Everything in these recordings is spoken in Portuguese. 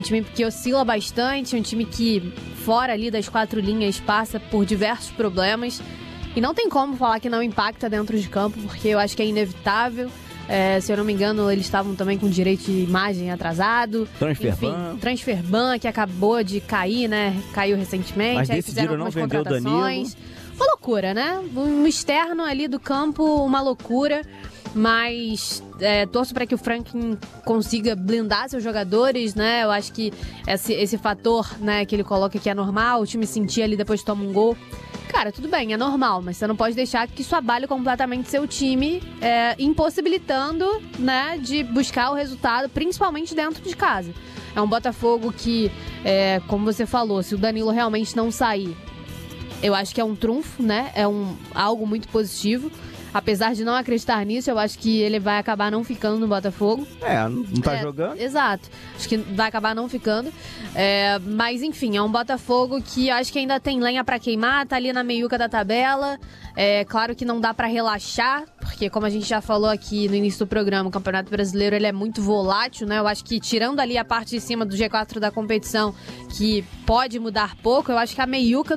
Um time que oscila bastante, um time que, fora ali das 4 linhas, passa por diversos problemas. E não tem como falar que não impacta dentro de campo, porque eu acho que é inevitável. Se eu não me engano, eles estavam também com direito de imagem atrasado. Transfer ban, que acabou de cair, né? Caiu recentemente. Mas aí fizeram não algumas vender o contratações. Danilo. Uma loucura, né? Um externo ali do campo, uma loucura. Mas torço para que o Franklin consiga blindar seus jogadores, né? Eu acho que esse fator, né, que ele coloca que é normal, o time sentir ali depois de tomar um gol. Cara, tudo bem, é normal, mas você não pode deixar que isso abale completamente seu time, impossibilitando, né, de buscar o resultado, principalmente dentro de casa. É um Botafogo que, como você falou, se o Danilo realmente não sair, eu acho que é um trunfo, né? É algo muito positivo. Apesar de não acreditar nisso, eu acho que ele vai acabar não ficando no Botafogo. Não tá jogando. Exato. Acho que vai acabar não ficando. Mas, enfim, é um Botafogo que eu acho que ainda tem lenha pra queimar, tá ali na meiuca da tabela. Claro que não dá pra relaxar, porque como a gente já falou aqui no início do programa, o Campeonato Brasileiro ele é muito volátil, né? Eu acho que tirando ali a parte de cima do G4 da competição, que pode mudar pouco, eu acho que a meiuca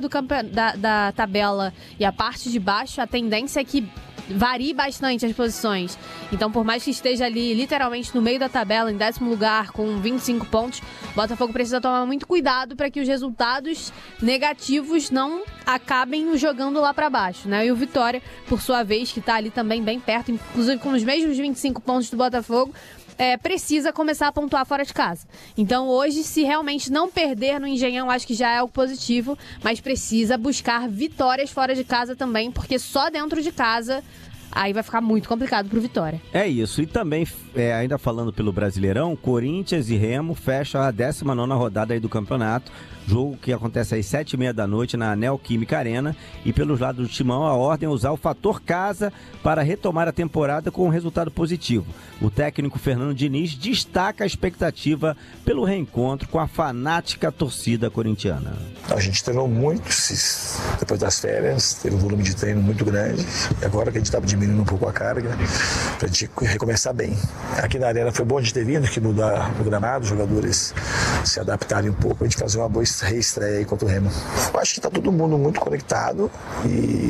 da tabela e a parte de baixo, a tendência é que varie bastante as posições. Então, por mais que esteja ali literalmente no meio da tabela, em 10º lugar, com 25 pontos, o Botafogo precisa tomar muito cuidado para que os resultados negativos não acabem o jogando lá para baixo, né? E o Vitória, por sua vez, que tá ali também bem perto, inclusive com os mesmos 25 pontos do Botafogo, precisa começar a pontuar fora de casa. Então hoje, se realmente não perder no Engenhão, acho que já é algo positivo, mas precisa buscar vitórias fora de casa também, porque só dentro de casa aí vai ficar muito complicado pro Vitória. É isso, e também, ainda falando pelo Brasileirão, Corinthians e Remo fecham a 19ª rodada aí do campeonato, jogo que acontece às 7h30 da noite na Neoquímica Arena, e pelos lados do Timão a ordem é usar o fator casa para retomar a temporada com um resultado positivo. O técnico Fernando Diniz destaca a expectativa pelo reencontro com a fanática torcida corintiana. A gente treinou muito depois das férias, teve um volume de treino muito grande, e agora que a gente estava diminuindo um pouco a carga, para a gente recomeçar bem. Aqui na Arena foi bom de ter vindo, que mudar o gramado, os jogadores se adaptarem um pouco, a gente fazer uma boa reestreia aí contra o Remo. Eu acho que está todo mundo muito conectado e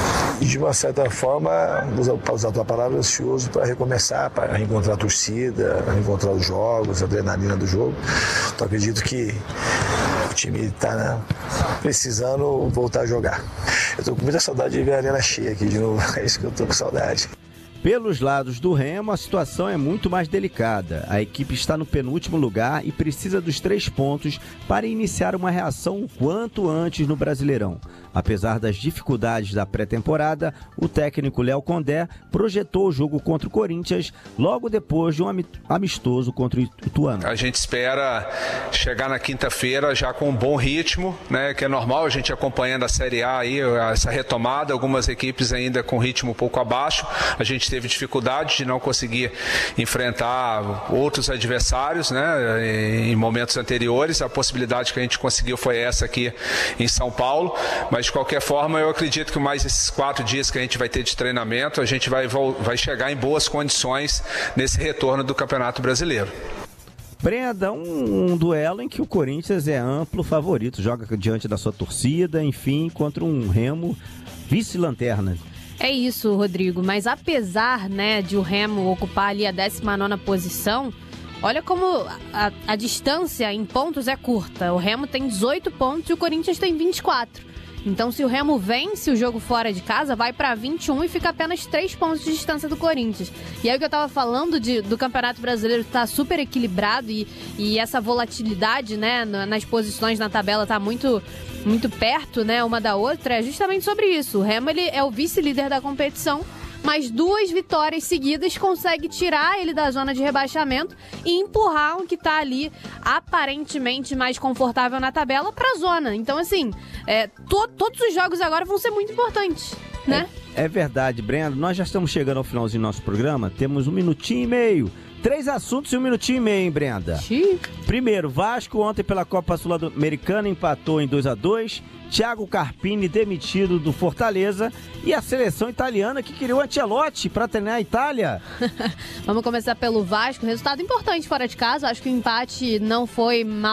de uma certa forma, para usar a tua palavra, ansioso para recomeçar, para reencontrar a torcida, reencontrar os jogos, a adrenalina do jogo. Então acredito que o time está precisando voltar a jogar. Eu estou com muita saudade de ver a Arena cheia aqui de novo, é isso que eu estou com saudade. Pelos lados do Remo, a situação é muito mais delicada. A equipe está no penúltimo lugar e precisa dos 3 pontos para iniciar uma reação o quanto antes no Brasileirão. Apesar das dificuldades da pré-temporada, o técnico Léo Condé projetou o jogo contra o Corinthians logo depois de um amistoso contra o Ituano. A gente espera chegar na quinta-feira já com um bom ritmo, né, que é normal a gente acompanhando a Série A aí, essa retomada, algumas equipes ainda com ritmo um pouco abaixo. A gente teve dificuldade de não conseguir enfrentar outros adversários, né, em momentos anteriores. A possibilidade que a gente conseguiu foi essa aqui em São Paulo, mas de qualquer forma eu acredito que mais esses 4 dias que a gente vai ter de treinamento, a gente vai chegar em boas condições nesse retorno do Campeonato Brasileiro. Brenda, um duelo em que o Corinthians é amplo favorito, joga diante da sua torcida, enfim, contra um Remo vice-lanterna. É isso, Rodrigo, mas apesar, né, de o Remo ocupar ali a 19ª posição, olha como a distância em pontos é curta. O Remo tem 18 pontos e o Corinthians tem 24. Então, se o Remo vence o jogo fora de casa, vai para 21 e fica apenas 3 pontos de distância do Corinthians. E aí o que eu tava falando do Campeonato Brasileiro tá super equilibrado e essa volatilidade, né, nas posições na tabela tá muito perto, né, uma da outra, é justamente sobre isso. O Remo ele é o vice-líder da competição, mas 2 vitórias seguidas consegue tirar ele da zona de rebaixamento e empurrar o que tá ali aparentemente mais confortável na tabela pra zona. Então, assim, todos os jogos agora vão ser muito importantes, né? É verdade, Brenda. Nós já estamos chegando ao finalzinho do nosso programa. Temos 1 minutinho e meio 3 assuntos e 1 minutinho e meio, hein, Brenda? Xiii. Primeiro, Vasco ontem pela Copa Sul-Americana empatou em 2-2. Thiago Carpini demitido do Fortaleza. E a seleção italiana que queria o Ancelotti para treinar a Itália. Vamos começar pelo Vasco. Resultado importante fora de casa. Acho que o empate não foi mal.